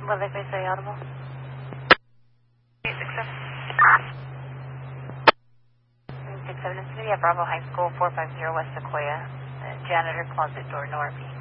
What did they say, audible? 6-7, it's going to be at Bravo High School, 450 West Sequoia. Janitor closet door, north.